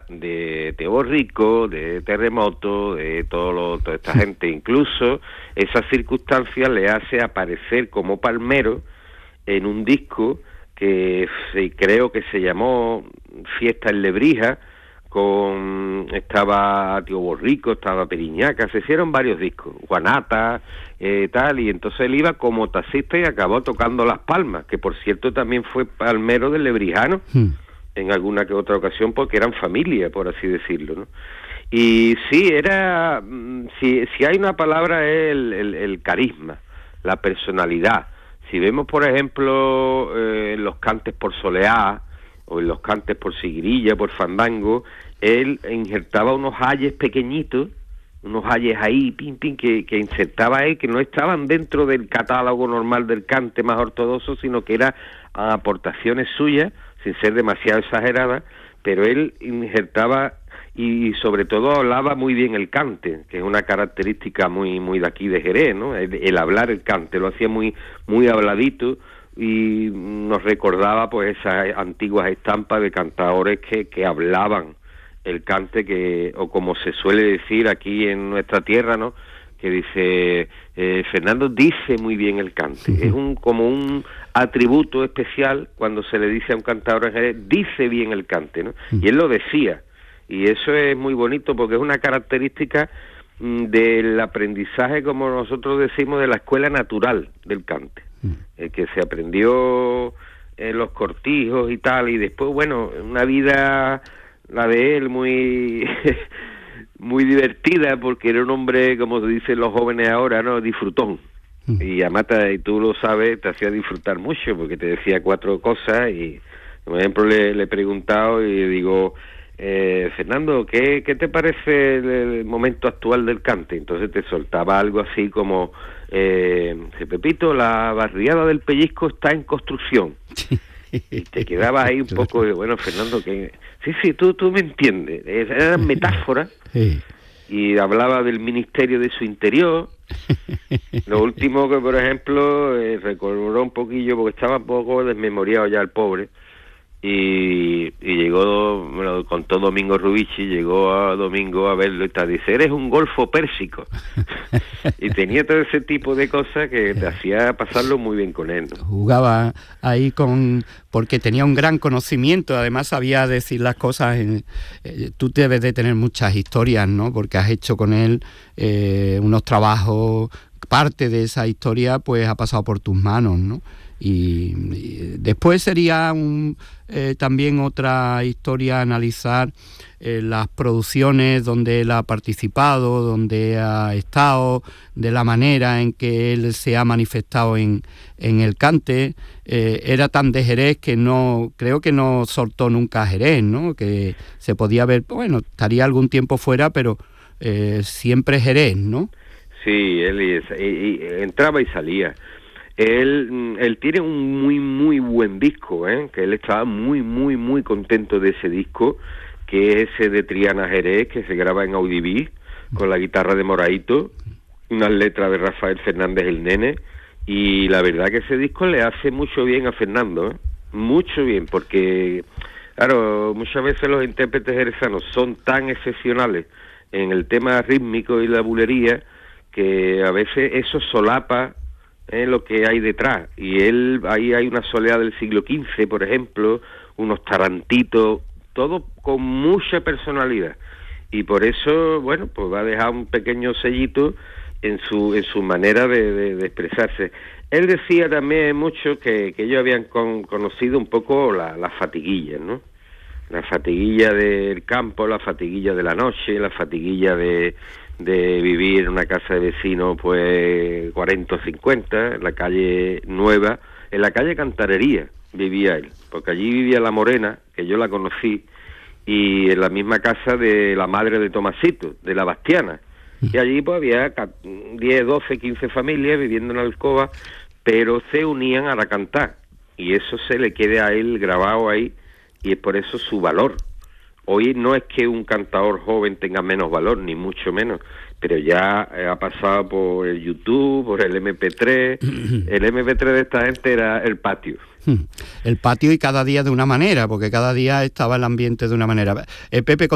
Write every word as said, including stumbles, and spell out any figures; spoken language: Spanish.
de Teo Borrico, de Terremoto, de todo lo, toda esta gente. Incluso esa circunstancia le hace aparecer como palmero en un disco que se, creo que se llamó Fiesta en Lebrija, con estaba Teo Borrico, estaba Periñaca, se hicieron varios discos, Guanata, eh, tal, y entonces él iba como taxista y acabó tocando Las Palmas, que por cierto también fue palmero del Lebrijano, hmm. en alguna que otra ocasión, porque eran familia, por así decirlo, ¿no? Y sí, era, si, si hay una palabra es el, el, el carisma, la personalidad. Si vemos, por ejemplo, eh, los cantes por soleá, o en los cantes por seguirilla, por fandango, él injertaba unos ayes pequeñitos, unos ayes ahí, pin, pin, que, que insertaba él, que no estaban dentro del catálogo normal del cante más ortodoxo, sino que eran aportaciones suyas, sin ser demasiado exageradas, pero él injertaba y sobre todo hablaba muy bien el cante, que es una característica muy muy de aquí de Jerez, ¿no? El, el hablar el cante, lo hacía muy muy habladito, y nos recordaba pues esas antiguas estampas de cantadores que, que hablaban el cante, que o como se suele decir aquí en nuestra tierra, ¿no? Que dice, eh, Fernando dice muy bien el cante. Sí. Es un como un atributo especial cuando se le dice a un cantador en Jerez, dice bien el cante, ¿no? Sí. Y él lo decía, y eso es muy bonito porque es una característica mm, del aprendizaje, como nosotros decimos, de la escuela natural del cante. El que se aprendió en los cortijos y tal, y después, bueno, una vida, la de él, muy muy divertida, porque era un hombre, como dicen los jóvenes ahora, ¿no? Disfrutón. Mm. Y Amata, y tú lo sabes, te hacía disfrutar mucho, porque te decía cuatro cosas, y por ejemplo le, le he preguntado y digo, eh, Fernando, ¿qué, ¿qué te parece el, el momento actual del cante? Entonces te soltaba algo así como... Eh, Pepito, la barriada del Pellizco está en construcción. Y te quedabas ahí un poco de, bueno, Fernando, que sí, sí, tú, tú me entiendes, eran metáforas. Sí. Y hablaba del Ministerio de su Interior. Lo último que, por ejemplo, eh, recordó un poquillo, porque estaba un poco desmemoriado ya el pobre, y, y llegó, me lo contó Domingo Rubici, llegó a Domingo a verlo y tal, dice, eres un golfo pérsico. Y tenía todo ese tipo de cosas que te hacía pasarlo muy bien con él, ¿no? Jugaba ahí con... porque tenía un gran conocimiento, además sabía decir las cosas. En, eh, tú debes de tener muchas historias, ¿no? Porque has hecho con él eh, unos trabajos, parte de esa historia pues ha pasado por tus manos, ¿no? Y, y después sería un, eh, también otra historia analizar eh, las producciones donde él ha participado, donde ha estado, de la manera en que él se ha manifestado en, en el cante. Eh, era tan de Jerez que no, creo que no soltó nunca a Jerez, ¿no? Que se podía ver, bueno, estaría algún tiempo fuera, pero eh, siempre Jerez, ¿no? Sí, él y, y, y entraba y salía. Él, él tiene un muy, muy buen disco, ¿eh? Que él estaba muy, muy, muy contento de ese disco, que es ese de Triana Jerez, que se graba en Audiví, con la guitarra de Moraito, unas letras de Rafael Fernández el Nene, y la verdad que ese disco le hace mucho bien a Fernando, ¿eh? Mucho bien, porque, claro, muchas veces los intérpretes jerezanos son tan excepcionales en el tema rítmico y la bulería, que a veces eso solapa eh, lo que hay detrás, y él, ahí hay una soleá del siglo quince, por ejemplo, unos tarantitos, todo con mucha personalidad, y por eso, bueno, pues va a dejar un pequeño sellito en su en su manera de, de, de expresarse. Él decía también mucho que, que ellos habían con, conocido un poco la, la fatiguilla, ¿no? La fatiguilla del campo, la fatiguilla de la noche, la fatiguilla de... de vivir en una casa de vecinos pues cuarenta o cincuenta, en la calle Nueva, en la calle Cantarería vivía él, porque allí vivía la Morena, que yo la conocí, y en la misma casa de la madre de Tomasito, de la Bastiana, y allí pues había diez, doce, quince familias viviendo en la alcoba, pero se unían a la cantar, y eso se le queda a él grabado ahí, y es por eso su valor. Hoy no es que un cantador joven tenga menos valor, ni mucho menos, pero ya ha pasado por el YouTube, por el eme pe tres. El eme pe tres de esta gente era el patio. El patio, y cada día de una manera, porque cada día estaba el ambiente de una manera. Eh, Pepe,